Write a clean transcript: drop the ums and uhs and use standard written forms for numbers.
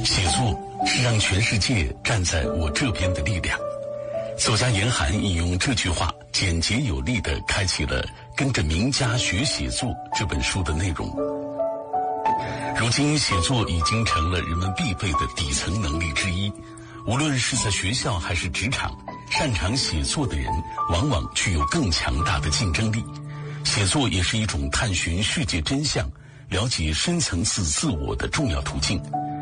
写作是让全世界站在我这边的力量。作家严寒引用这句话，简洁有力地开启了《跟着名家学写作》这本书的内容。如今，写作已经成了人们必备的底层能力之一。无论是在学校还是职场，擅长写作的人往往具有更强大的竞争力。写作也是一种探寻世界真相、了解深层次自我的重要途径。